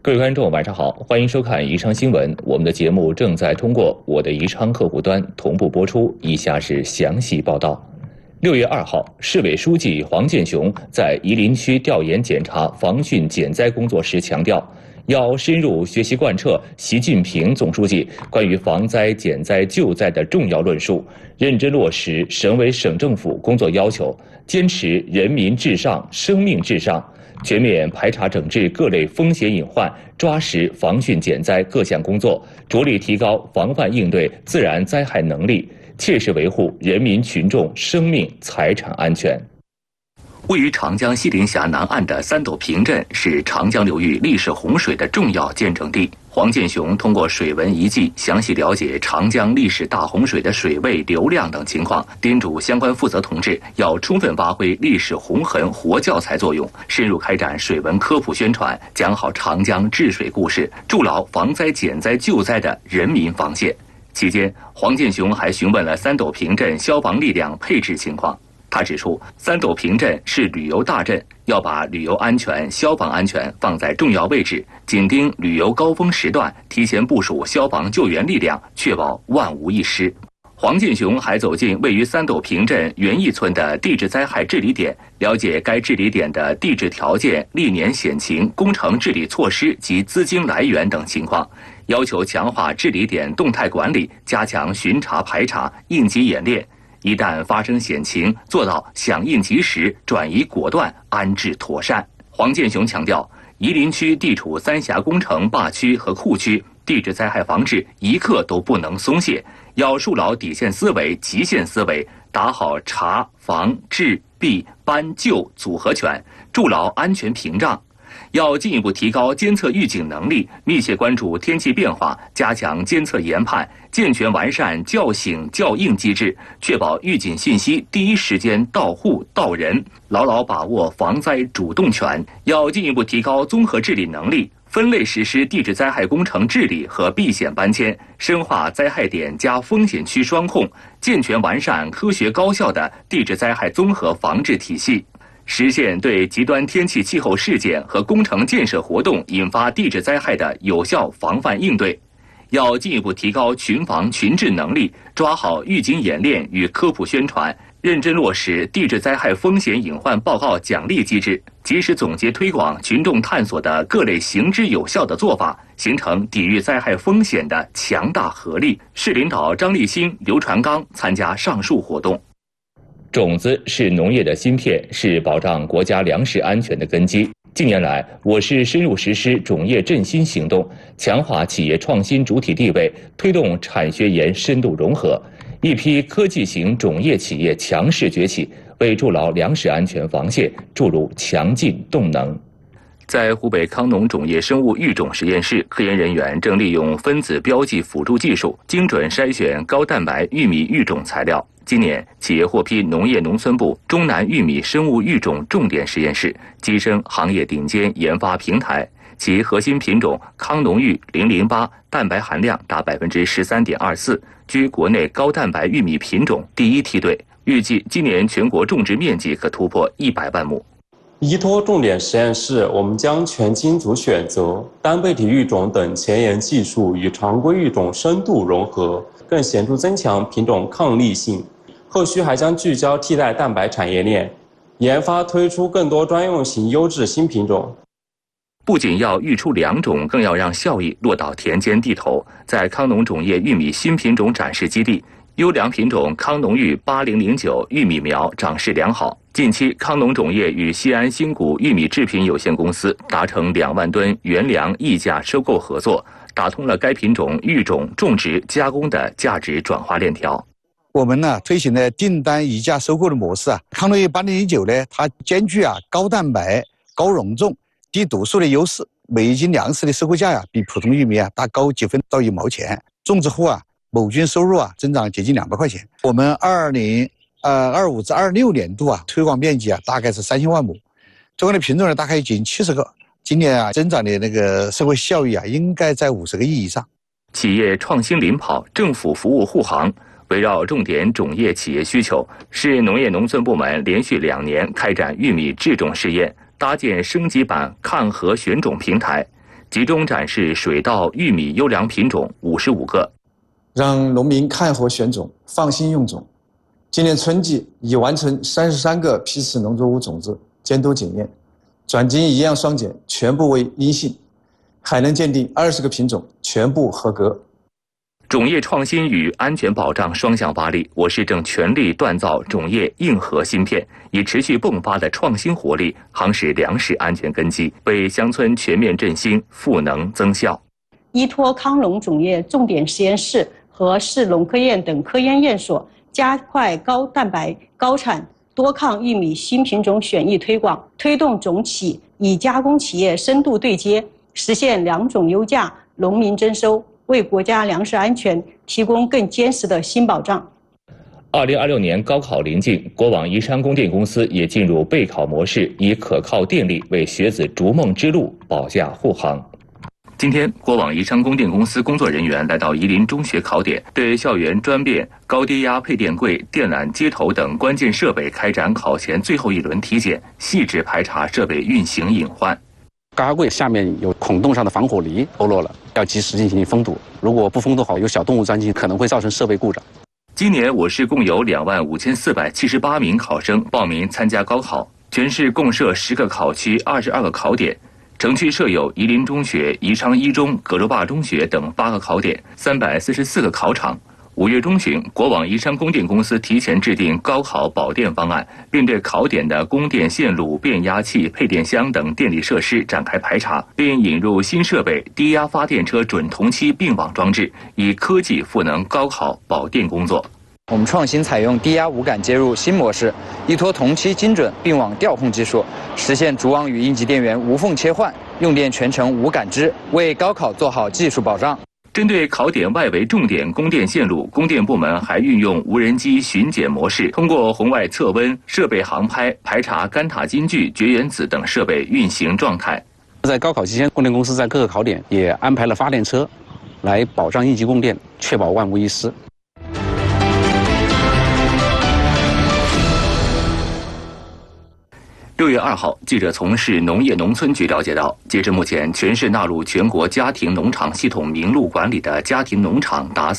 各位观众，晚上好，欢迎收看宜昌新闻。我们的节目正在通过我的宜昌客户端同步播出。以下是详细报道。6月2号，市委书记黄健雄在夷陵区调研检查防汛减灾工作时强调，要深入学习贯彻习近平总书记关于防灾减灾救灾的重要论述，认真落实省委省政府工作要求，坚持人民至上、生命至上。全面排查整治各类风险隐患，抓实防汛减灾各项工作，着力提高防范应对自然灾害能力，切实维护人民群众生命财产安全。 位于长江西陵峡南岸的三斗坪镇是长江流域历史洪水的重要见证地。黄健雄通过水文遗迹详细了解长江历史大洪水的水位、流量等情况，叮嘱相关负责同志要充分发挥历史洪痕活教材作用，深入开展水文科普宣传，讲好长江治水故事，筑牢防灾减灾救灾的人民防线。期间，黄健雄还询问了三斗坪镇消防力量配置情况。他指出，三斗坪镇是旅游大镇，要把旅游安全、消防安全放在重要位置，紧盯旅游高峰时段，提前部署消防救援力量，确保万无一失。黄健雄还走进位于三斗坪镇园艺村的地质灾害治理点，了解该治理点的地质条件、历年险情、工程治理措施及资金来源等情况，要求强化治理点动态管理，加强巡查排查、应急演练。一旦发生险情，做到响应及时、转移果断、安置妥善。黄健雄强调，夷陵区地处三峡工程坝区和库区，地质灾害防治一刻都不能松懈，要树牢底线思维、极限思维，打好查、防、治、避、搬、救组合拳，筑牢安全屏障。要进一步提高监测预警能力，密切关注天气变化，加强监测研判，健全完善叫醒叫应机制，确保预警信息第一时间到户到人，牢牢把握防灾主动权。要进一步提高综合治理能力，分类实施地质灾害工程治理和避险搬迁，深化灾害点加风险区双控，健全完善科学高效的地质灾害综合防治体系。实现对极端天气气候事件和工程建设活动引发地质灾害的有效防范应对，要进一步提高群防群治能力，抓好预警演练与科普宣传，认真落实地质灾害风险隐患报告奖励机制，及时总结推广群众探索的各类行之有效的做法，形成抵御灾害风险的强大合力。市领导张立新、刘传刚参加上述活动。 种子是农业的芯片，是保障国家粮食安全的根基。近年来，我市深入实施种业振兴行动，强化企业创新主体地位，推动产学研深度融合，一批科技型种业企业强势崛起，为筑牢粮食安全防线注入强劲动能。 在湖北康农种业生物育种实验室，科研人员正利用分子标记辅助技术，精准筛选高蛋白玉米育种材料。今年，企业获批农业农村部中南玉米生物育种重点实验室，跻身行业顶尖研发平台。其核心品种康农育008蛋白含量达13.24%，居国内高蛋白玉米品种第一梯队。预计今年全国种植面积可突破100万亩。 依托重点实验室，我们将全基因组选择、单倍体育种等前沿技术与常规育种深度融合，更显著增强品种抗逆性。后续还将聚焦替代蛋白产业链，研发推出更多专用型优质新品种。 不仅要育出良种，更要让效益落到田间地头。在康农种业玉米新品种展示基地，优良品种康农育8009玉米苗长势良好。近期，康农种业与西安新谷玉米制品有限公司达成2万吨原粮溢价收购合作，打通了该品种育种、种植、加工的价值转化链条。 我们呢推行了订单溢价收购的模式啊，康农育8009呢，它兼具高蛋白、高容重、低毒素的优势，每一斤粮食的收购价比普通玉米大高几分到1毛钱，种植户亩均收入增长接近200块钱。我们2025至26年度推广面积大概是3000万亩，这个的品种呢大概近70个，今年增长的那个社会效益应该在50个亿以上。 企业创新领跑，政府服务护航。围绕重点种业企业需求，市农业农村部门连续2年开展玉米制种试验，搭建升级版抗核选种平台。 集中展示水稻、玉米优良品种55个， 让农民看货选种，放心用种。今年春季已完成33个批次农作物种子监督检验，转基因一样双检全部为阴性，海能鉴定20个品种全部合格。 种业创新与安全保障双向发力，我市正全力锻造种业硬核芯片，以持续迸发的创新活力夯实粮食安全根基，为乡村全面振兴赋能增效。 依托康农种业重点实验室和市农科院等科研院所，加快高蛋白、高产、多抗玉米新品种选育推广，推动种企与加工企业深度对接，实现良种优价、农民增收，为国家粮食安全提供更坚实的新保障。 2026年高考临近，国网宜昌供电公司也进入备考模式，以可靠电力为学子逐梦之路保驾护航。 今天，国网宜昌供电公司工作人员来到宜林中学考点，对校园专变、高低压配电柜、电缆接头等关键设备开展考前最后一轮体检，细致排查设备运行隐患。 高压柜下面有孔洞上的防火泥脱落了，要及时进行封堵。如果不封堵好，有小动物钻进，可能会造成设备故障。 今年我市共有25478名考生报名参加高考，全市共设10个考区、22个考点。城区设有宜林中学、宜昌一中、葛洲坝中学等8个考点，344个考场。5月中旬，国网宜昌供电公司提前制定高考保电方案，并对考点的供电线路、变压器、配电箱等电力设施展开排查，并引入新设备低压发电车准同期并网装置，以科技赋能高考保电工作。 我们创新采用低压无感接入新模式，依托同期精准并网调控技术，实现主网与应急电源无缝切换，用电全程无感知，为高考做好技术保障。 针对考点外围重点供电线路，供电部门还运用无人机巡检模式，通过红外测温、设备航拍排查干塔金具、绝缘子等设备运行状态。 在高考期间，供电公司在各个考点也安排了发电车，来保障应急供电，确保万无一失。 6月2号，记者从市农业农村局了解到，截至目前，全市纳入全国家庭农场系统名录管理的家庭农场达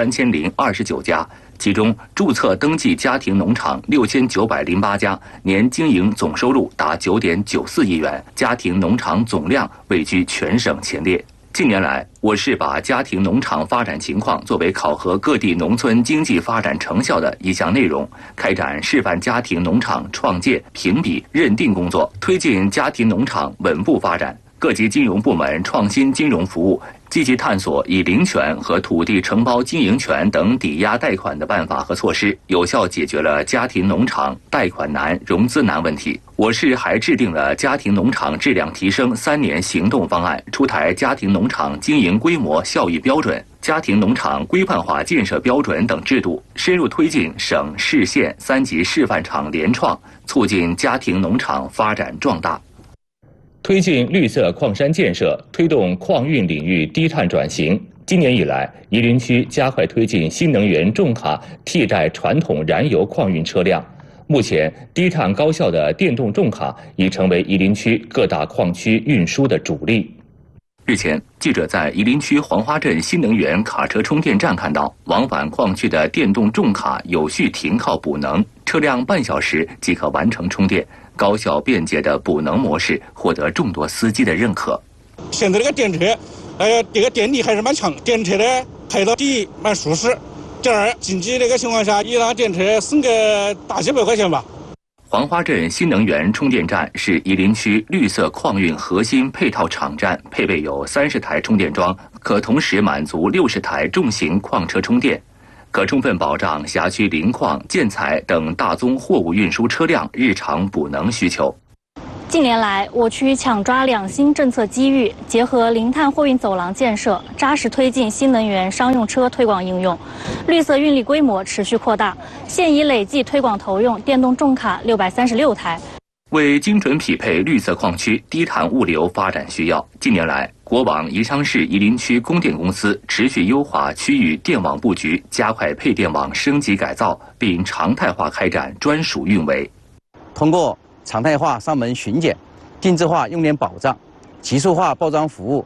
43029家，其中注册登记家庭农场6908家，年经营总收入达9.94亿元，家庭农场总量位居全省前列。近年来，我市把家庭农场发展情况作为考核各地农村经济发展成效的一项内容，开展示范家庭农场创建、评比、认定工作，推进家庭农场稳步发展。各级金融部门创新金融服务，积极探索以林权和土地承包经营权等抵押贷款的办法和措施，有效解决了家庭农场贷款难、融资难问题。我市还制定了家庭农场质量提升3年行动方案，出台家庭农场经营规模效益标准、家庭农场规范化建设标准等制度，深入推进省市县3级示范场联创，促进家庭农场发展壮大。 推进绿色矿山建设，推动矿运领域低碳转型。今年以来，宜林区加快推进新能源重卡替代传统燃油矿运车辆。目前，低碳高效的电动重卡已成为宜林区各大矿区运输的主力。 日前，记者在宜林区黄花镇新能源卡车充电站看到，往返矿区的电动重卡有序停靠补能，车辆半小时即可完成充电。高效便捷的补能模式获得众多司机的认可。 现在这个电车，这个电力还是蛮强，电车呢开到底蛮舒适。第二，经济这个情况下，一辆电车省个大几百块钱吧。 黄花镇新能源充电站是宜林区绿色矿运核心配套场站，配备有30台充电桩，可同时满足60台重型矿车充电。可充分保障辖区磷矿、建材等大宗货物运输车辆日常补能需求。 近年来，我区抢抓两新政策机遇，结合零碳货运走廊建设，扎实推进新能源商用车推广应用，绿色运力规模持续扩大，现已累计推广投用电动重卡636台。 为精准匹配绿色矿区低碳物流发展需要，近年来，国网宜昌市宜林区供电公司持续优化区域电网布局，加快配电网升级改造，并常态化开展专属运维。 通过常态化上门巡检、定制化用电保障、技术化包装服务、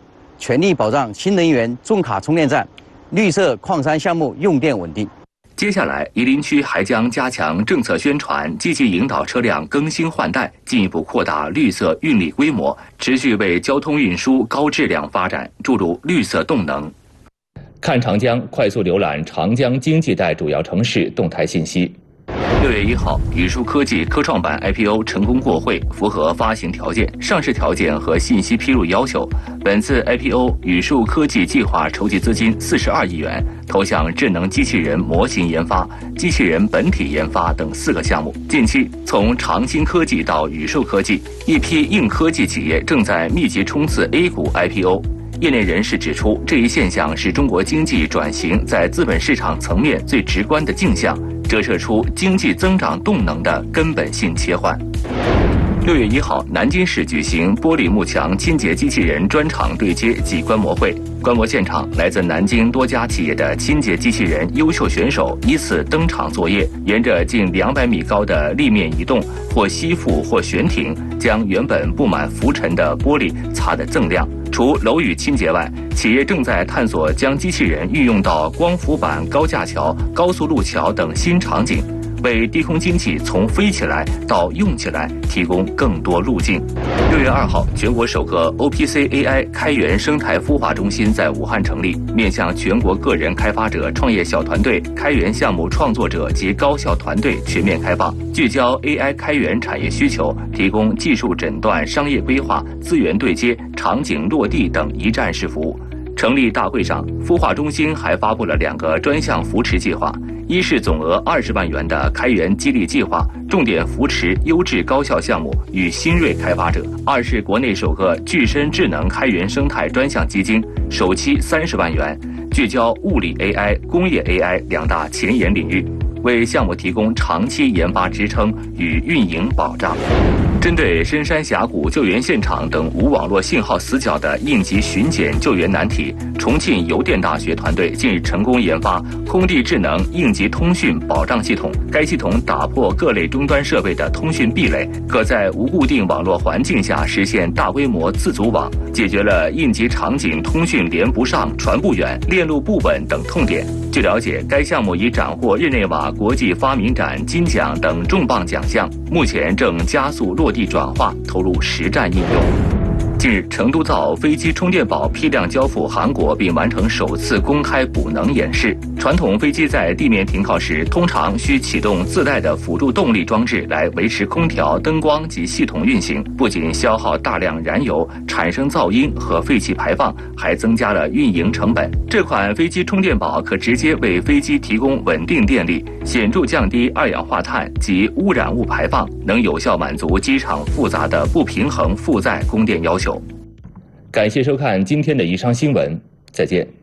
全力保障新能源重卡充电站、绿色矿山项目用电稳定。 接下来，宜林区还将加强政策宣传，积极引导车辆更新换代，进一步扩大绿色运力规模，持续为交通运输高质量发展注入绿色动能。 看长江，快速浏览长江经济带主要城市动态信息。 6月1号，宇树科技科创板 IPO 成功过会，符合发行条件、上市条件和信息披露要求。本次 IPO， 宇树科技计划筹集资金42亿元，投向智能机器人模型研发、机器人本体研发等4个项目。近期，从长兴科技到宇树科技，一批硬科技企业正在密集冲刺 A 股 IPO。业内人士指出，这一现象是中国经济转型在资本市场层面最直观的镜像，折射出经济增长动能的根本性切换。6月1号，南京市举行玻璃幕墙清洁机器人专场对接暨观摩会。观摩现场，来自南京多家企业的清洁机器人优秀选手依次登场作业，沿着近200米高的立面移动，或吸附或悬停，将原本布满浮尘的玻璃擦得锃亮。除楼宇清洁外，企业正在探索将机器人运用到光伏板、高架桥、高速路桥等新场景，为低空经济从飞起来到用起来提供更多路径。6月2号，全国首个 OPC AI 开源生态孵化中心在武汉成立，面向全国个人开发者、创业小团队、开源项目创作者及高校团队全面开放，聚焦 AI 开源产业需求，提供技术诊断、商业规划、资源对接、场景落地等一站式服务。成立大会上，孵化中心还发布了2个专项扶持计划，一是总额20万元的开源激励计划，重点扶持优质高校项目与新锐开发者；二是国内首个具身智能开源生态专项基金，首期30万元，聚焦物理 AI、工业 AI 2大前沿领域，为项目提供长期研发支撑与运营保障。针对深山峡谷、救援现场等无网络信号死角的应急巡检救援难题，重庆邮电大学团队近日成功研发空地智能应急通讯保障系统。该系统打破各类终端设备的通讯壁垒，可在无固定网络环境下实现大规模自组网，解决了应急场景通讯连不上、传不远、链路不稳等痛点。据了解，该项目已斩获日内瓦国际发明展金奖等重磅奖项，目前正加速落地转化，投入实战应用。近日，成都造飞机充电宝批量交付韩国，并完成首次公开补能演示。传统飞机在地面停靠时，通常需启动自带的辅助动力装置来维持空调、灯光及系统运行，不仅消耗大量燃油，产生噪音和废气排放，还增加了运营成本。这款飞机充电宝可直接为飞机提供稳定电力，显著降低二氧化碳及污染物排放，能有效满足机场复杂的不平衡负载供电要求。 感谢收看今天的宜昌新闻，再见。